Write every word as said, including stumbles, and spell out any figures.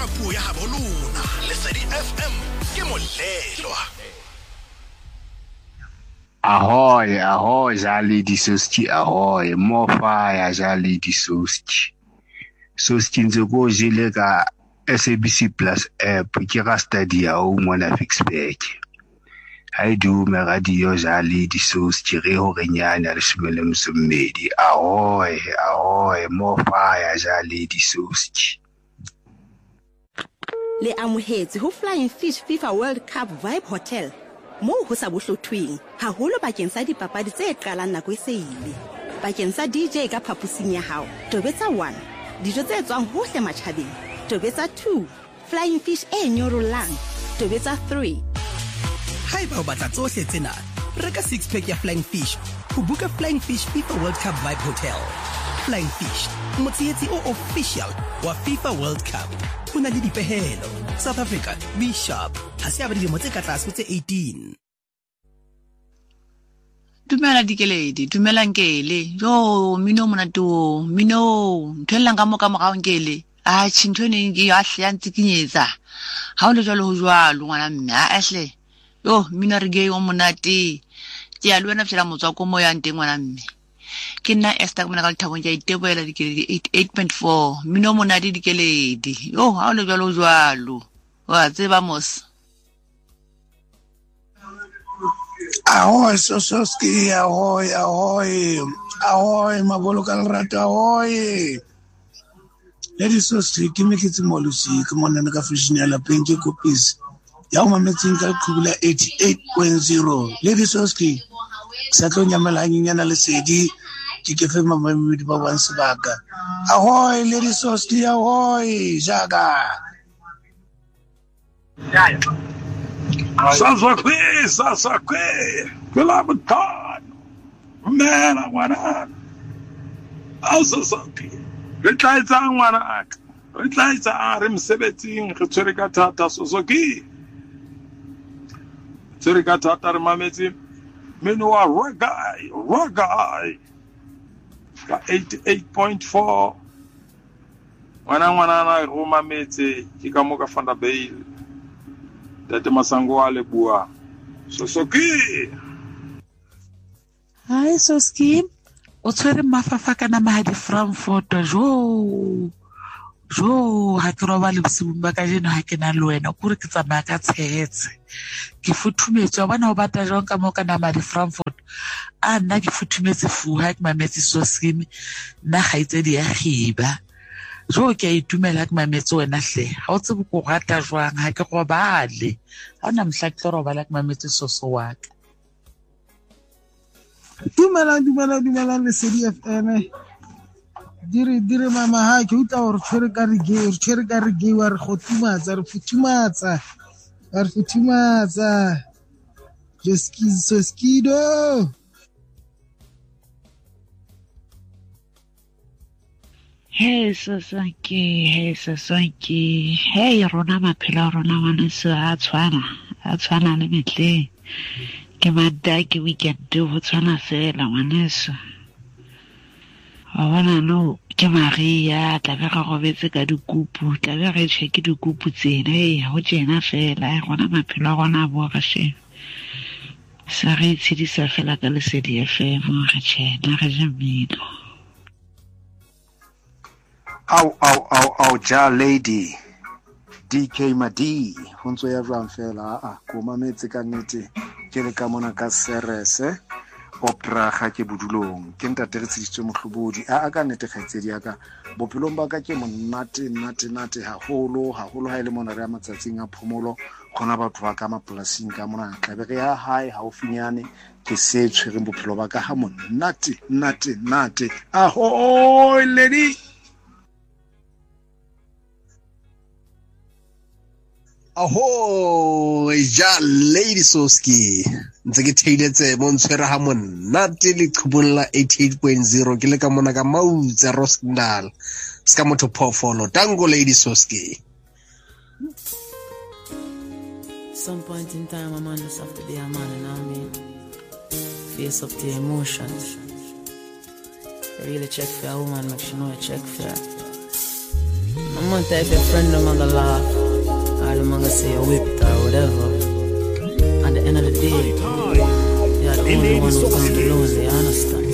ka puo ya habo lona. Lesedi F M ke molelwa. Ahoy, ahoy, jali di sosti, ahoy, mo fire jali di sosti. Sosti nze go jile ka S A B C Plus app, ke ga stadia o mona Fixback. Hai du me radio jali di sosti, re ho re nyana le shimele msumedi. Ahoy, ahoy, mo fire jali di sosti. Le amohetse ho Flying Fish FIFA World Cup Vibe Hotel. Mo ho sa bohlothweng haholo bakeng sa dipapadi tse qalang nako e se ile. Bakeng sa D J ka phapusing ya hao, tobetsa one. Dijo tse tswang hohle matjhabeng, tobetsa two. Flying Fish e nyorolang, tobetsa three. Haeba o batla tsohle tsena, reka six pack ya Flying Fish ho buka Flying Fish FIFA World Cup Vibe Hotel. Flying Fish, motsietsi o official wa FIFA World Cup. Una le dipehelo. South Africa, be sharp. Ha se abadi mo tse ka tlase tse eighteen. Dumela dikeledi, dumela nkele. Yo, mino mona to, mino, ntwela nga mo ka mo ga nkele. A tshintone ngi ya hle ya ntsikinyetsa. Ha o le jalo ho jwalo ngwana mme, a ahle. Yo, mino re ge o monate. Ke ya lwena fela motswa ko mo ya nteng ngwana mme. Ke nna Esther mona ka Lethabong ya Iteboela dikeledi eighty-eight point four. Mino monate dikeledi. Yo, ha o le jalo ho jwalo. Wa tseba mos. Ahoy, Sososki, ahoy, ahoy, ahoy, Maboloka Rata, ahoy. Lady Soski, give me kitty molusi, come on, and a fishing a painting copies. Yama meeting Kubula eighty-eight point zero. Lady Soski, Saton Yamalani and Alisedi, Kikefema with Bawan Sabaka. Ahoy, Lady Soski, ahoy, Jaga. Sasa kwe, sasa kwe, kula butan, mera wana, asa saki, retlaitsa ngwana aka, retlaitsa a re msebetsing, re tshwere ka thata Sosoki, tshwere ka thata re mametse, meno wa Ragai, Ragai, ka eighty-eight point four, wana ngwana na go mametse, ke ka mo ka Fanda Bail. Tate Masango a leboa. Sosoki. Hai Soski. O tshwere mafafa kana mahadi Frankfurt jo. Jo ha ke roba le bosibu ba ka jeno ha ke na le wena kore ke tsamaya ka tshetse. Ke futhumetse bana o bata jong ka mo kana mahadi Frankfurt. A nna ke futhumetse fu ha ke mametse Soski nna ga itse di ya khiba. Jo ke itumela ke mametse wena hle ha o tsebe go rata jwang ha ke go bale ha ona mhla ke roba la ke mametse Soso wa ka dumela dumela dumela le Lesedi F M dire dire mama ha ke uta hore tshwere ka re ge tshwere ka re ge wa re go tumatsa re futhumatsa re futhumatsa jeski Soskido. Hey Sasaki, hey Sasaki, hey rona maphelo rona wana se a tshwana a tshwana le metle ke mada ke weekend ho tshwana fela ngwaneso wa bona no ke Maria tla be ga go betse ka dikupu tla be re tsheke dikupu tsena e ho tsena fela rona maphelo rona bo ga she sa re tshedisa fela ka Lesedi F M re tshena re jamile. Au, au, au, au, ja lady. D K Madi. Hunso ya jwang fela. Ah, kuma metse ka nete. Kele ka mona ka serese. Opera ga ke budulong. Ke ntate tsheditse mohlobodi. A a ka nete kgaitsedi ya ka. Bophelong ba ka ke monate, nate, nate haholo. Haholo ha ile mona re a matsatsing a phomolo. Khona batho ba ka mapolasing ka mona. Tlabe re ya hae haufinyane. Ke se tshwereng bophelo ba ka ha monate, nate, nate. Ahoy, lady. Ahoy, ja Lady Soski. Ntse ke theiletse mo ntshwere ha monate le qhubulla eighty-eight point zero ke le ka mona ka Mautse Rosendal. Ska motho phofolo tango Lady Soski. Some point in time a man just have to be a man, you know what I mean? Face up to your emotions. You really check for a woman, make sure you know you check for her. I'm gonna tell if your friend them gonna laugh, or them gonna say you whipped or whatever. At the end of the day, you're the only one who's gonna be lonely, you understand?